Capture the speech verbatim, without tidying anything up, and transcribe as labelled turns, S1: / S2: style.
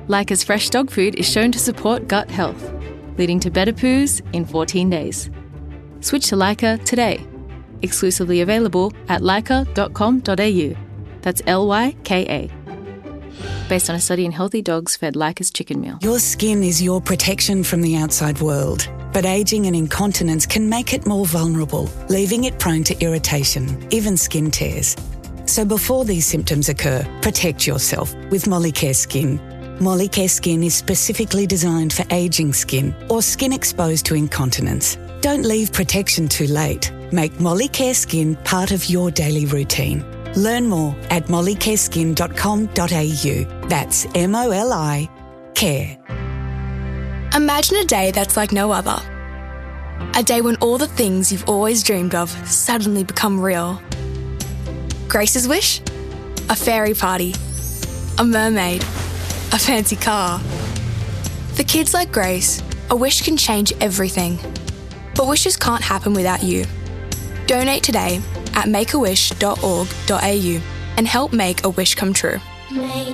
S1: Leica's fresh dog food is shown to support gut health, leading to better poos in fourteen days. Switch to Leica today. Exclusively available at leica dot com dot a u. That's L Y K A. Based on a study in healthy dogs fed Leica's chicken meal.
S2: Your skin is your protection from the outside world, but ageing and incontinence can make it more vulnerable, leaving it prone to irritation, even skin tears. So before these symptoms occur, protect yourself with Molicare Skin. Molicare Skin is specifically designed for ageing skin or skin exposed to incontinence. Don't leave protection too late. Make Molicare Skin part of your daily routine. Learn more at molicare skin dot com dot a u. That's M O L I care.
S3: Imagine a day that's like no other. A day when all the things you've always dreamed of suddenly become real. Grace's wish? A fairy party. A mermaid. A fancy car. For kids like Grace, a wish can change everything. But wishes can't happen without you. Donate today at make a wish dot org dot a u and help make a wish come true.
S4: Make